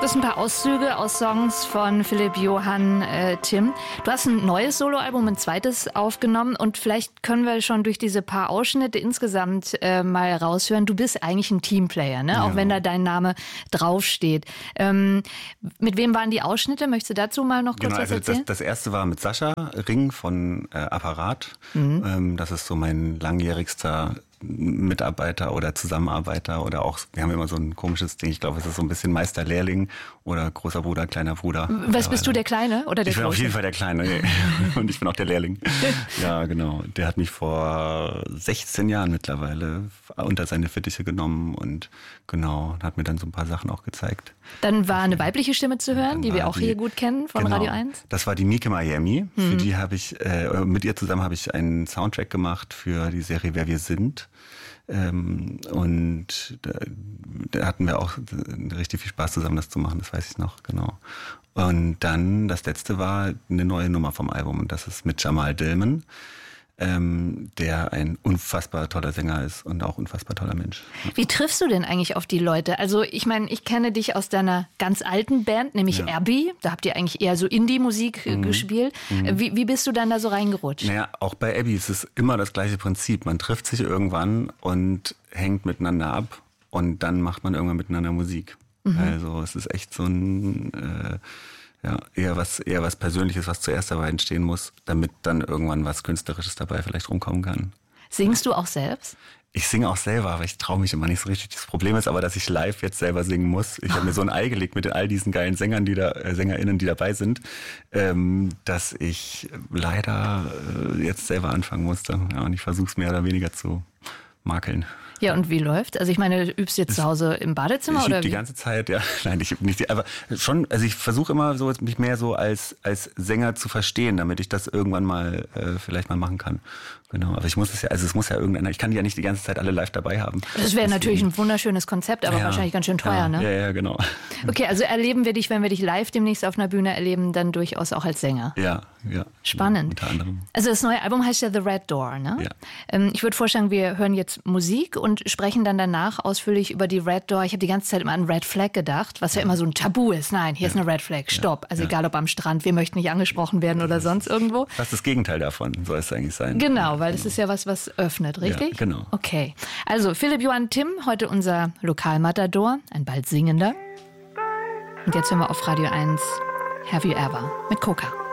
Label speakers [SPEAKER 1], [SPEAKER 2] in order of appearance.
[SPEAKER 1] Das sind ein paar Auszüge aus Songs von Philipp Johann Timm. Du hast ein neues Soloalbum, ein zweites aufgenommen und vielleicht können wir schon durch diese paar Ausschnitte insgesamt mal raushören. Du bist eigentlich ein Teamplayer, ne? Ja. Auch wenn da dein Name draufsteht. Mit wem waren die Ausschnitte? Möchtest du dazu mal noch kurz was erzählen?
[SPEAKER 2] Das erste war mit Sascha Ring von Apparat. Mhm. Das ist so mein langjährigster Mitarbeiter oder Zusammenarbeiter oder auch, wir haben immer so ein komisches Ding, ich glaube, es ist so ein bisschen Meister-Lehrling oder großer Bruder, kleiner Bruder.
[SPEAKER 1] Was bist du, der Kleine oder der Große?
[SPEAKER 2] Ich bin auf jeden Fall der Kleine und ich bin auch der Lehrling. Ja, genau. Der hat mich vor 16 Jahren mittlerweile unter seine Fittiche genommen und genau, hat mir dann so ein paar Sachen auch gezeigt.
[SPEAKER 1] Dann war eine weibliche Stimme zu hören, die wir auch hier gut kennen von Radio 1.
[SPEAKER 2] Das war die Mieke Miami. Für die habe ich, mit ihr zusammen habe ich einen Soundtrack gemacht für die Serie Wer wir sind. Und da hatten wir auch richtig viel Spaß zusammen, das zu machen, das weiß ich noch, genau. Und dann, das letzte war eine neue Nummer vom Album und das ist mit Jamal Dillman, der ein unfassbar toller Sänger ist und auch unfassbar toller Mensch.
[SPEAKER 1] Wie triffst du denn eigentlich auf die Leute? Also ich meine, ich kenne dich aus deiner ganz alten Band, nämlich Abbey. Da habt ihr eigentlich eher so Indie-Musik gespielt. Wie bist du dann da so reingerutscht?
[SPEAKER 2] Naja, auch bei Abbey ist es immer das gleiche Prinzip. Man trifft sich irgendwann und hängt miteinander ab und dann macht man irgendwann miteinander Musik. Also es ist echt so ein... eher was Persönliches, was zuerst dabei entstehen muss, damit dann irgendwann was Künstlerisches dabei vielleicht rumkommen kann.
[SPEAKER 1] Singst du auch selbst?
[SPEAKER 2] Ich singe auch selber, aber ich traue mich immer nicht so richtig. Das Problem ist aber, dass ich live jetzt selber singen muss. Ich habe mir so ein Ei gelegt mit all diesen geilen SängerInnen, die dabei sind, dass ich leider jetzt selber anfangen musste. Ja, und ich versuche es mehr oder weniger zu makeln.
[SPEAKER 1] Ja, und wie läuft's? Also ich meine, du übst jetzt zu Hause im Badezimmer oder wie?
[SPEAKER 2] Die ganze Zeit, ja. Nein, ich übe nicht. Aber schon, also ich versuche immer so, mich mehr so als Sänger zu verstehen, damit ich das irgendwann mal vielleicht mal machen kann. Genau, aber ich muss es ja, also es muss ja irgendeiner, ich kann die ja nicht die ganze Zeit alle live dabei haben.
[SPEAKER 1] Das wäre natürlich ein wunderschönes Konzept, aber wahrscheinlich ganz schön teuer, ne?
[SPEAKER 2] Ja, genau.
[SPEAKER 1] Okay, also erleben wir dich, wenn wir dich live demnächst auf einer Bühne erleben, dann durchaus auch als Sänger.
[SPEAKER 2] Ja.
[SPEAKER 1] Spannend.
[SPEAKER 2] Unter anderem.
[SPEAKER 1] Also das neue Album heißt ja The Red Door, ne?
[SPEAKER 2] Ja.
[SPEAKER 1] Ich würde vorschlagen, wir hören jetzt Musik und sprechen dann danach ausführlich über die Red Door. Ich habe die ganze Zeit immer an Red Flag gedacht, was ja immer so ein Tabu ist. Nein, hier ist eine Red Flag, stopp. Also egal ob am Strand, wir möchten nicht angesprochen werden oder sonst irgendwo.
[SPEAKER 2] Was das Gegenteil davon soll es eigentlich sein.
[SPEAKER 1] Genau, weil es ist ja was öffnet, richtig?
[SPEAKER 2] Ja, genau.
[SPEAKER 1] Okay, also Philipp Johann Timm, heute unser Lokalmatador, ein bald Singender. Und jetzt hören wir auf Radio 1 Have You Ever mit Coca.